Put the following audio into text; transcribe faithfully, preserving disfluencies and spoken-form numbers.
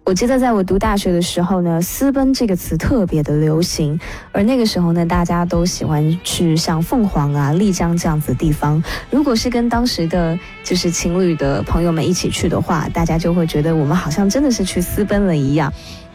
我记得在我读大学的时候呢，私奔这个词特别的流行，而那个时候呢，大家都喜欢去像凤凰啊、丽江这样子的地方。如果是跟当时的就是情侣的朋友们一起去的话，大家就会觉得我们好像真的是去私奔了一样。